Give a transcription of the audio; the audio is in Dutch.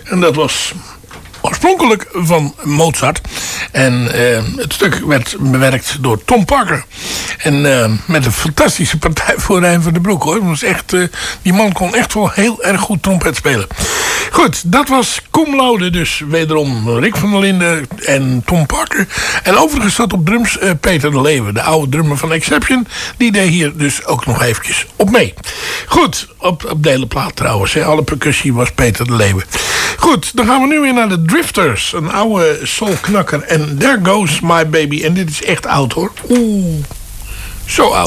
En dat was oorspronkelijk van Mozart. En het stuk werd bewerkt door Tom Parker. En met een fantastische partij voor Rijn van den Broek, hoor. Was echt, die man kon echt wel heel erg goed trompet spelen. Goed, dat was cum laude dus wederom Rick van der Linden en Tom Parker. En overigens zat op drums Peter de Leeuwen, de oude drummer van Exception. Die deed hier dus ook nog eventjes op mee. Goed, op de hele plaat trouwens. Hè. Alle percussie was Peter de Leeuwen. Goed, dan gaan we nu weer naar de Drifters. Een oude soulknakker. En There Goes My Baby. En dit is echt oud, hoor. Oeh, zo oud.